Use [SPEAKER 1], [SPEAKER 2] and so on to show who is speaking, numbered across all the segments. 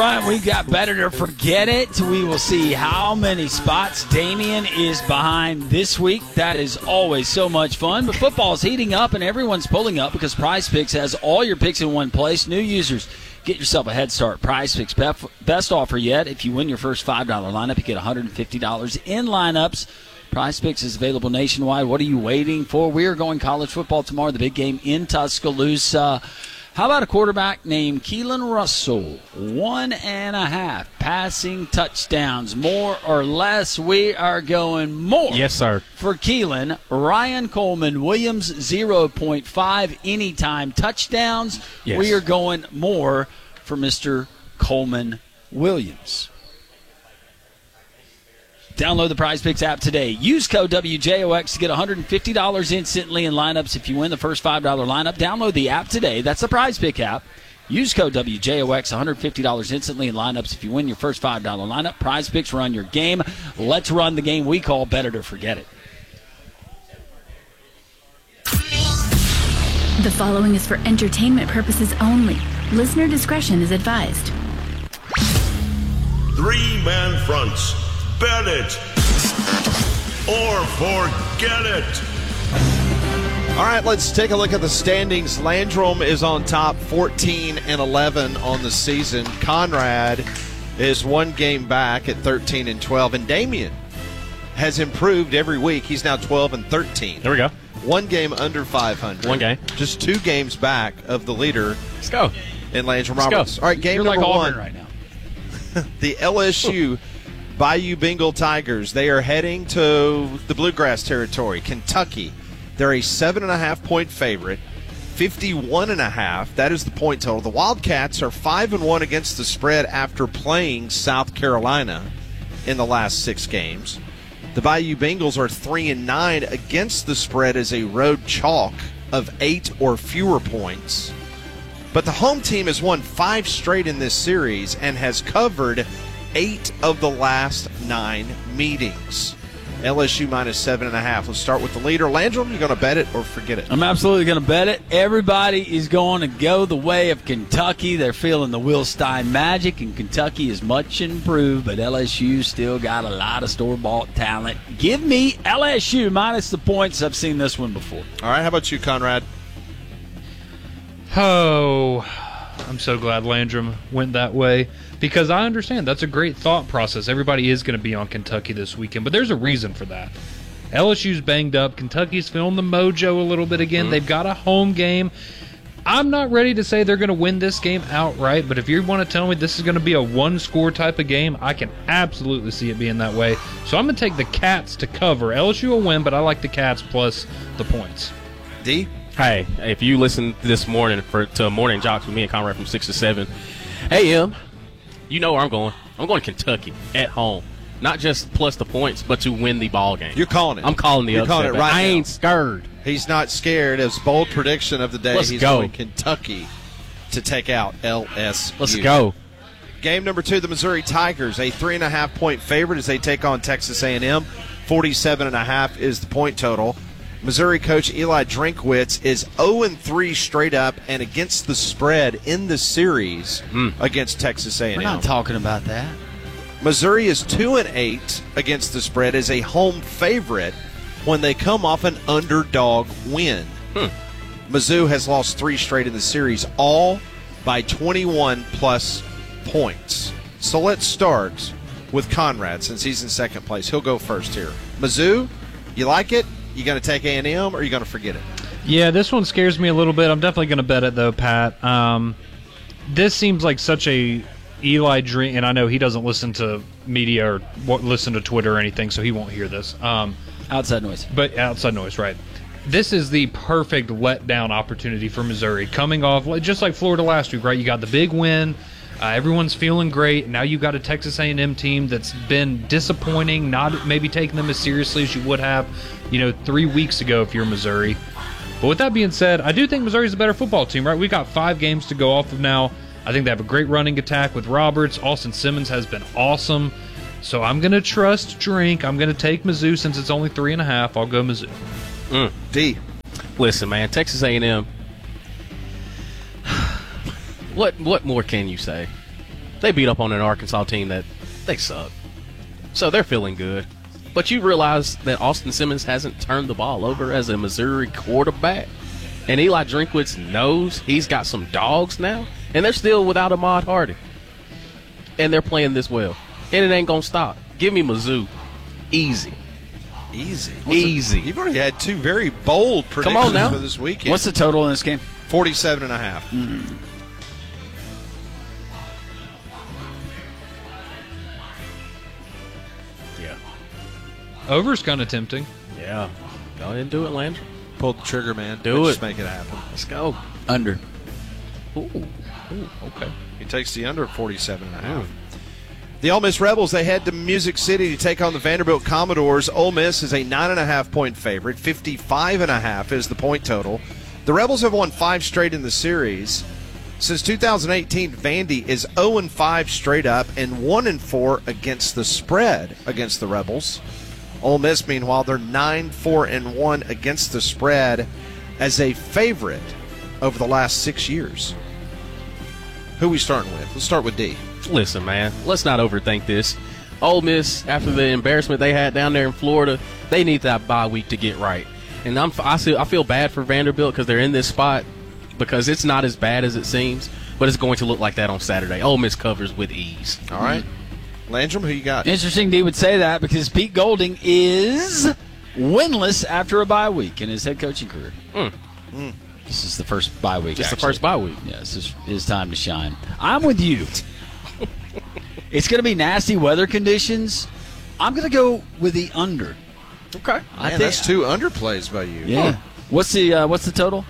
[SPEAKER 1] Right, we've got Better to Forget It. We will see how many spots Damian is behind this week. That is always so much fun. But football is heating up and everyone's pulling up because Prize Picks has all your picks in one place. New users, get yourself a head start. Prize Picks, best offer yet. If you win your first $5 lineup, you get $150 in lineups. Prize Picks is available nationwide. What are you waiting for? We are going college football tomorrow, the big game in Tuscaloosa. How about a quarterback named Keelan Russell? 1.5 passing touchdowns, more or less. We are going more.
[SPEAKER 2] Yes, sir.
[SPEAKER 1] For Keelan. Ryan Coleman Williams, 0.5 anytime touchdowns.
[SPEAKER 2] Yes.
[SPEAKER 1] We are going more for Mr. Coleman Williams. Download the Prize Picks app today. Use code WJOX to get $150 instantly in lineups if you win the first $5 lineup. Download the app today. That's the Prize Pick app. Use code WJOX, $150 instantly in lineups if you win your first $5 lineup. Prize Picks, run your game. Let's run the game we call Better to Forget It.
[SPEAKER 3] The following is for entertainment purposes only. Listener discretion is advised.
[SPEAKER 4] Three-man fronts. Bet it or forget it.
[SPEAKER 5] All right, let's take a look at the standings. Landrum is on top, 14-11 on the season. Conrad is one game back at 13-12, and Damian has improved every week. He's now 12-13.
[SPEAKER 2] There we go.
[SPEAKER 5] One game under 500.
[SPEAKER 2] One game.
[SPEAKER 5] Just 2 games back of the leader.
[SPEAKER 2] Let's go.
[SPEAKER 5] In Landrum
[SPEAKER 2] Let's
[SPEAKER 5] Roberts.
[SPEAKER 2] go.
[SPEAKER 5] All right, game
[SPEAKER 1] You're
[SPEAKER 5] number
[SPEAKER 1] like
[SPEAKER 5] one.
[SPEAKER 1] Auburn right now.
[SPEAKER 5] The LSU Bayou Bengal Tigers. They are heading to the Bluegrass territory, Kentucky. They're a 7.5-point favorite, 51.5. That is the point total. The Wildcats are 5-1 against the spread after playing South Carolina in the last 6 games. The Bayou Bengals are 3-9 against the spread as a road chalk of 8 or fewer points. But the home team has won 5 straight in this series and has covered 8 of the last 9 meetings. LSU minus 7.5. Let's start with the leader. Landrum, you going to bet it or forget it?
[SPEAKER 1] I'm absolutely going to bet it. Everybody is going to go the way of Kentucky. They're feeling the Will Stein magic, and Kentucky is much improved, but LSU still got a lot of store-bought talent. Give me LSU minus the points. I've seen this one before.
[SPEAKER 5] All right, how about you, Conrad?
[SPEAKER 6] Oh, I'm so glad Landrum went that way because I understand that's a great thought process. Everybody is going to be on Kentucky this weekend, but there's a reason for that. LSU's banged up. Kentucky's feeling the mojo a little bit again. They've got a home game. I'm not ready to say they're going to win this game outright, but if you want to tell me this is going to be a one-score type of game, I can absolutely see it being that way. So I'm going to take the Cats to cover. LSU will win, but I like the Cats plus the points.
[SPEAKER 5] D?
[SPEAKER 2] Hey, if you listen this morning to Morning Jocks with me and Conrad from 6 to 7 a.m., you know where I'm going. I'm going to Kentucky at home. Not just plus the points, but to win the ball game.
[SPEAKER 5] You're calling it.
[SPEAKER 2] I'm calling the
[SPEAKER 5] You're
[SPEAKER 2] upset.
[SPEAKER 5] calling it right
[SPEAKER 2] I
[SPEAKER 5] now.
[SPEAKER 2] ain't scared.
[SPEAKER 5] He's not scared. His bold prediction of the day,
[SPEAKER 2] Let's
[SPEAKER 5] he's
[SPEAKER 2] go.
[SPEAKER 5] going Kentucky to take out LSU.
[SPEAKER 2] Let's go.
[SPEAKER 5] Game number 2, the Missouri Tigers, a 3.5-point favorite as they take on Texas A&M. 47.5 is the point total. Missouri coach Eli Drinkwitz is 0-3 straight up and against the spread in the series against Texas A&M.
[SPEAKER 1] We're not talking about that.
[SPEAKER 5] Missouri is 2-8 against the spread as a home favorite when they come off an underdog win. Mizzou has lost 3 straight in the series, all by 21-plus points. So let's start with Conrad since he's in second place. He'll go first here. Mizzou, you like it? You going to take A&M or are you going to forget it?
[SPEAKER 6] Yeah, this one scares me a little bit. I'm definitely going to bet it, though, Pat. This seems like such a Eli dream, and I know he doesn't listen to media or listen to Twitter or anything, so he won't hear this.
[SPEAKER 1] Outside noise.
[SPEAKER 6] But outside noise, right. This is the perfect letdown opportunity for Missouri. Coming off, just like Florida last week, right? You got the big win. Everyone's feeling great. Now you've got a Texas A&M team that's been disappointing, not maybe taking them as seriously as you would have, 3 weeks ago if you're Missouri. But with that being said, I do think Missouri's a better football team, right? We've got 5 games to go off of now. I think they have a great running attack with Roberts. Austin Simmons has been awesome. So I'm going to trust Drink. I'm going to take Mizzou since it's only 3.5. I'll go Mizzou.
[SPEAKER 5] D.
[SPEAKER 2] Listen, man, Texas A&M. What more can you say? They beat up on an Arkansas team that they suck. So they're feeling good. But you realize that Austin Simmons hasn't turned the ball over as a Missouri quarterback. And Eli Drinkwitz knows he's got some dogs now. And they're still without Ahmad Hardy. And they're playing this well. And it ain't going to stop. Give me Mizzou. Easy.
[SPEAKER 5] Easy. You've already had two very bold predictions for this weekend.
[SPEAKER 1] What's the total in this game?
[SPEAKER 5] 47.5.
[SPEAKER 2] Yeah.
[SPEAKER 6] Over's kind of tempting.
[SPEAKER 2] Yeah. Go ahead and do it, Landry.
[SPEAKER 5] Pull the trigger, man.
[SPEAKER 2] Do
[SPEAKER 5] Let's
[SPEAKER 2] it.
[SPEAKER 5] make it happen.
[SPEAKER 2] Let's go.
[SPEAKER 1] Under.
[SPEAKER 2] Ooh, okay.
[SPEAKER 5] He takes the under at 47.5. The Ole Miss Rebels, they head to Music City to take on the Vanderbilt Commodores. Ole Miss is a 9.5-point favorite. 55.5 is the point total. The Rebels have won 5 straight in the series. Since 2018, Vandy is 0-5 straight up and 1-4 against the spread against the Rebels. Ole Miss, meanwhile, they're 9-4-1 against the spread as a favorite over the last 6 years. Who are we starting with? Let's start with D.
[SPEAKER 2] Listen, man, let's not overthink this. Ole Miss, after the embarrassment they had down there in Florida, they need that bye week to get right. And I feel bad for Vanderbilt because they're in this spot because it's not as bad as it seems, but it's going to look like that on Saturday. Ole Miss covers with ease.
[SPEAKER 5] All right. Landrum, who you got?
[SPEAKER 1] Interesting D would say that because Pete Golding is winless after a bye week in his head coaching career. This is the first bye week.
[SPEAKER 2] Just the first bye week.
[SPEAKER 1] Yeah, this is his time to shine. I'm with you. It's going to be nasty weather conditions. I'm going to go with the under.
[SPEAKER 2] Okay.
[SPEAKER 5] Man, that's 2 underplays by you.
[SPEAKER 1] Yeah. What's the total?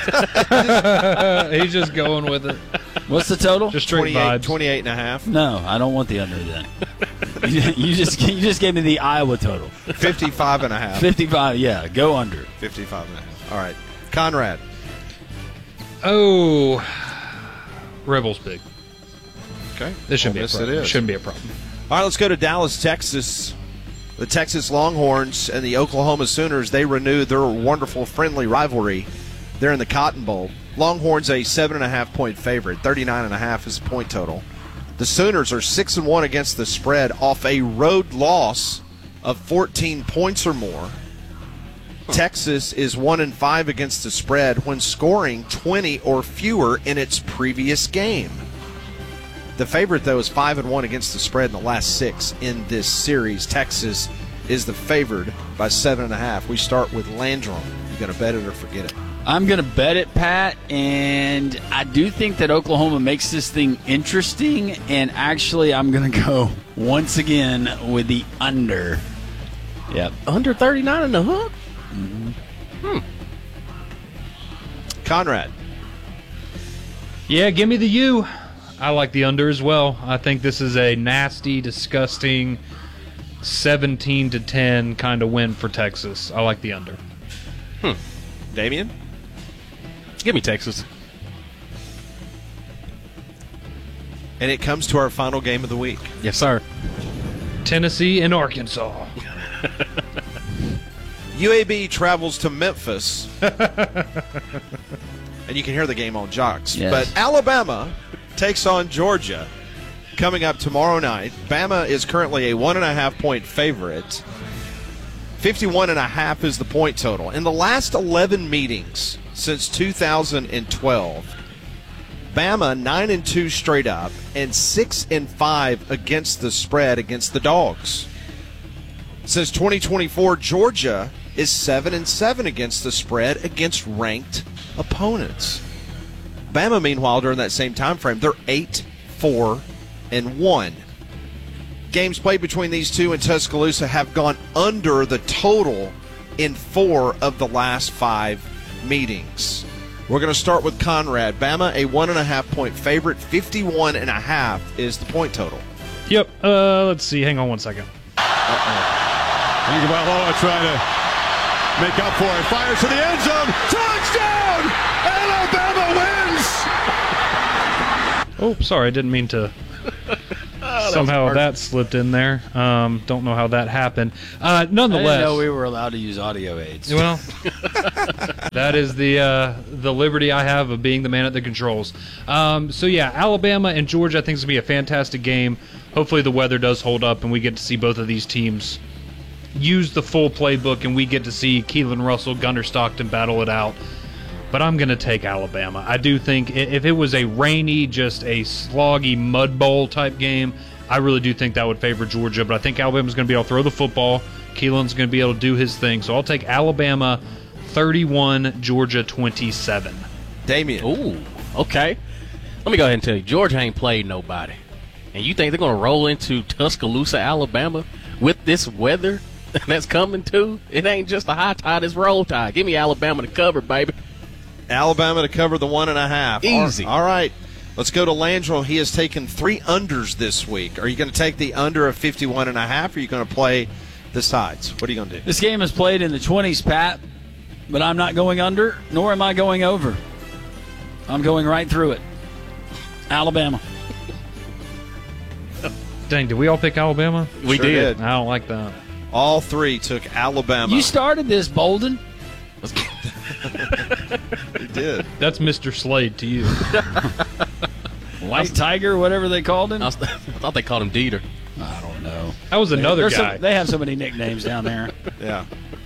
[SPEAKER 6] He's just going with it.
[SPEAKER 1] What's the total?
[SPEAKER 6] Just straight vibes.
[SPEAKER 5] 28.5.
[SPEAKER 1] No, I don't want the under then. you just gave me the Iowa total.
[SPEAKER 5] 55.5.
[SPEAKER 1] 55, yeah, go under.
[SPEAKER 5] 55.5. All right. Conrad.
[SPEAKER 6] Oh, Rebels big.
[SPEAKER 5] Okay.
[SPEAKER 6] This shouldn't be a
[SPEAKER 5] Yes,
[SPEAKER 6] problem.
[SPEAKER 5] it is.
[SPEAKER 6] Shouldn't be a problem.
[SPEAKER 5] All right, let's go to Dallas, Texas. The Texas Longhorns and the Oklahoma Sooners, they renew their wonderful friendly rivalry. They're in the Cotton Bowl. Longhorns a 7.5-point favorite. 39.5 is the point total. The Sooners are 6-1 against the spread off a road loss of 14 points or more. Texas is 1-5 against the spread when scoring 20 or fewer in its previous game. The favorite, though, is 5-1 against the spread in the last 6 in this series. Texas is the favored by 7.5. We start with Landrum. You going to bet it or forget it?
[SPEAKER 1] I'm going to bet it, Pat, and I do think that Oklahoma makes this thing interesting, and actually I'm going to go once again with the under. Yep.
[SPEAKER 2] Under 39 and a hook?
[SPEAKER 5] Conrad.
[SPEAKER 6] Yeah, give me the U. I like the under as well. I think this is a nasty, disgusting 17-10 kind of win for Texas. I like the under.
[SPEAKER 5] Damian?
[SPEAKER 2] Give me Texas.
[SPEAKER 5] And it comes to our final game of the week.
[SPEAKER 2] Yes, sir.
[SPEAKER 6] Tennessee and Arkansas.
[SPEAKER 5] UAB travels to Memphis. And you can hear the game on Jocks.
[SPEAKER 1] Yes.
[SPEAKER 5] But Alabama takes on Georgia coming up tomorrow night. Bama is currently a 1.5-point favorite. 51.5 is the point total. In the last 11 meetings since 2012, Bama 9-2 straight up and 6-5 against the spread against the Dogs. Since 2024, Georgia is 7-7 against the spread against ranked opponents. Bama, meanwhile, during that same time frame, they're 8-4-1. Games played between these two in Tuscaloosa have gone under the total in 4 of the last 5 meetings. We're going to start with Conrad. Bama, a 1.5-point favorite. 51.5 is the point total.
[SPEAKER 6] Yep. Let's see. Hang on one second.
[SPEAKER 7] Tagovailoa trying to make up for it. Fires to the end zone. Touchdown! Alabama wins!
[SPEAKER 6] Oh, sorry. I didn't mean to Somehow that slipped in there. Don't know how that happened. Nonetheless,
[SPEAKER 1] I didn't know we were allowed to use audio aids.
[SPEAKER 6] Well, that is the liberty I have of being the man at the controls. So yeah, Alabama and Georgia I think is going to be a fantastic game. Hopefully the weather does hold up and we get to see both of these teams use the full playbook and we get to see Keelan Russell, Gunnar Stockton battle it out. But I'm going to take Alabama. I do think if it was a rainy, just a sloggy mud bowl type game, I really do think that would favor Georgia. But I think Alabama's going to be able to throw the football. Keelan's going to be able to do his thing. So I'll take Alabama 31, Georgia 27.
[SPEAKER 5] Damien.
[SPEAKER 2] Ooh, okay. Let me go ahead and tell you, Georgia ain't played nobody. And you think they're going to roll into Tuscaloosa, Alabama with this weather that's coming too? It ain't just a high tide, it's roll tide. Give me Alabama to cover, baby.
[SPEAKER 5] Alabama to cover the 1.5.
[SPEAKER 2] Easy.
[SPEAKER 5] All right. Let's go to Landrum. He has taken 3 unders this week. Are you going to take the under of 51.5, or are you going to play the sides? What are you going to do?
[SPEAKER 1] This game is played in the 20s, Pat, but I'm not going under, nor am I going over. I'm going right through it. Alabama.
[SPEAKER 6] Dang, did we all pick Alabama?
[SPEAKER 2] We
[SPEAKER 5] Sure did.
[SPEAKER 6] I don't like that.
[SPEAKER 5] All 3 took Alabama.
[SPEAKER 1] You started this, Bolden.
[SPEAKER 5] He did.
[SPEAKER 6] That's Mr. Slade to you.
[SPEAKER 1] White Tiger, whatever they called him.
[SPEAKER 2] I thought they called him Dieter.
[SPEAKER 1] I don't know.
[SPEAKER 6] That was another guy.
[SPEAKER 1] They have so many nicknames down there.
[SPEAKER 5] Yeah.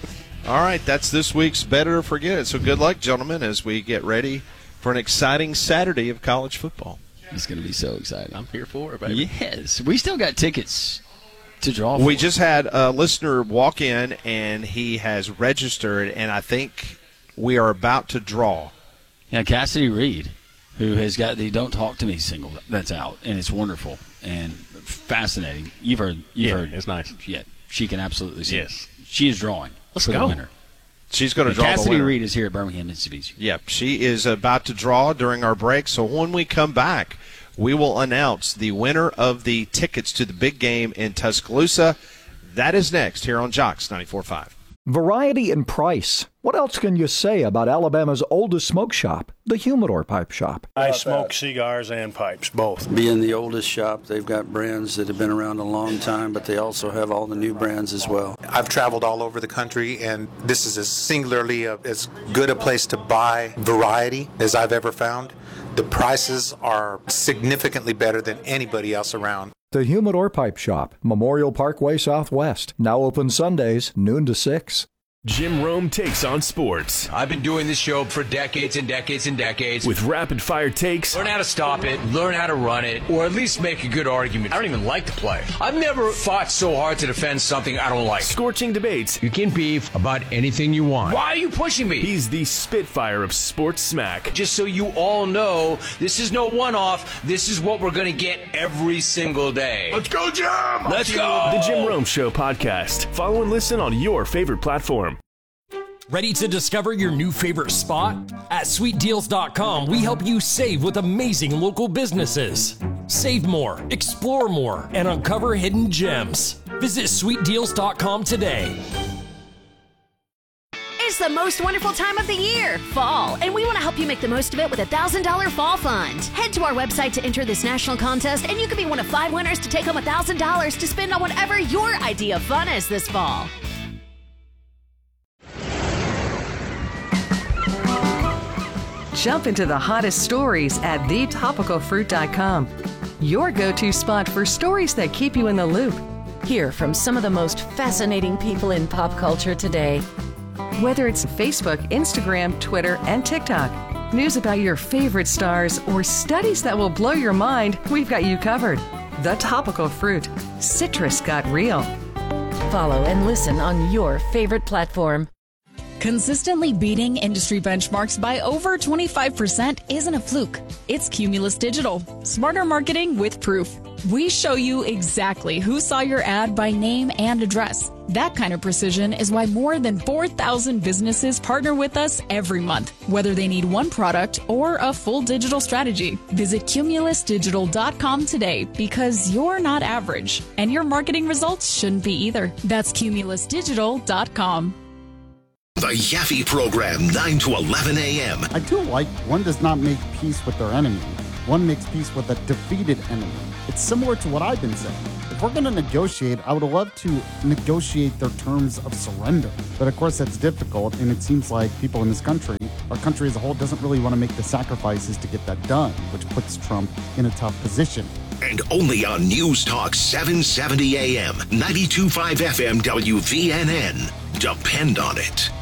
[SPEAKER 5] All right, that's this week's Better or Forget It. So good luck, gentlemen, as we get ready for an exciting Saturday of college football.
[SPEAKER 1] It's going to be so exciting.
[SPEAKER 2] I'm here for it, baby.
[SPEAKER 1] Yes. We still got tickets to draw for.
[SPEAKER 5] We just had a listener walk in, and he has registered, and I think we are about to draw.
[SPEAKER 1] Yeah, Cassidy Reed, who has got the Don't Talk to Me single that's out, and it's wonderful and fascinating. You've heard.
[SPEAKER 2] It's nice.
[SPEAKER 1] Yeah, she can absolutely sing.
[SPEAKER 2] Yes.
[SPEAKER 1] She is drawing for the
[SPEAKER 2] go.
[SPEAKER 1] winner.
[SPEAKER 5] She's going to draw the
[SPEAKER 1] Cassidy
[SPEAKER 5] winner.
[SPEAKER 1] Reed is here at Birmingham Mitsubishi.
[SPEAKER 5] Yep, she is about to draw during our break. So when we come back, we will announce the winner of the tickets to the big game in Tuscaloosa. That is next here on Jocks 94.5.
[SPEAKER 8] Variety and price. What else can you say about Alabama's oldest smoke shop, the Humidor Pipe Shop?
[SPEAKER 9] I smoke cigars and pipes, both.
[SPEAKER 10] Being the oldest shop, they've got brands that have been around a long time, but they also have all the new brands as well.
[SPEAKER 11] I've traveled all over the country, and this is as singularly as good a place to buy variety as I've ever found. The prices are significantly better than anybody else around.
[SPEAKER 8] The Humidor Pipe Shop, Memorial Parkway Southwest. Now open Sundays, noon to 6.
[SPEAKER 12] Jim Rome takes on sports.
[SPEAKER 13] I've been doing this show for decades and decades and decades.
[SPEAKER 12] With rapid-fire takes.
[SPEAKER 13] Learn how to stop it, learn how to run it, or at least make a good argument. I don't even like the play. I've never fought so hard to defend something I don't like.
[SPEAKER 12] Scorching debates.
[SPEAKER 13] You can beef about anything you want. Why are you pushing me?
[SPEAKER 12] He's the Spitfire of sports smack.
[SPEAKER 13] Just so you all know, this is no one-off. This is what we're going to get every single day.
[SPEAKER 4] Let's go, Jim!
[SPEAKER 13] Let's go!
[SPEAKER 12] The Jim Rome Show podcast. Follow and listen on your favorite platform.
[SPEAKER 14] Ready to discover your new favorite spot? At SweetDeals.com, we help you save with amazing local businesses. Save more, explore more, and uncover hidden gems. Visit SweetDeals.com today.
[SPEAKER 15] It's the most wonderful time of the year, fall, and we want to help you make the most of it with a $1,000 fall fund. Head to our website to enter this national contest, and you could be one of 5 winners to take home $1,000 to spend on whatever your idea of fun is this fall.
[SPEAKER 16] Jump into the hottest stories at thetopicalfruit.com. Your go-to spot for stories that keep you in the loop.
[SPEAKER 17] Hear from some of the most fascinating people in pop culture today.
[SPEAKER 16] Whether it's Facebook, Instagram, Twitter, and TikTok, news about your favorite stars, or studies that will blow your mind, we've got you covered. The Topical Fruit. Citrus got real.
[SPEAKER 17] Follow and listen on your favorite platform.
[SPEAKER 18] Consistently beating industry benchmarks by over 25% isn't a fluke. It's Cumulus Digital. Smarter marketing with proof. We show you exactly who saw your ad by name and address. That kind of precision is why more than 4,000 businesses partner with us every month, whether they need one product or a full digital strategy. Visit cumulusdigital.com today because you're not average, and your marketing results shouldn't be either. That's cumulusdigital.com.
[SPEAKER 19] The Yaffe Program, 9 to 11 a.m.
[SPEAKER 20] I do like one does not make peace with their enemy.
[SPEAKER 19] one makes peace with a defeated enemy. It's similar to what I've been saying. If we're going to negotiate, I would love to negotiate their terms of surrender. But of course, that's difficult, and it seems like people in this country, our country as a whole, doesn't really want to make the sacrifices to get that done, which puts Trump in a tough position.
[SPEAKER 20] And only on News Talk 770 AM, 92.5 FM WVNN. Depend on it.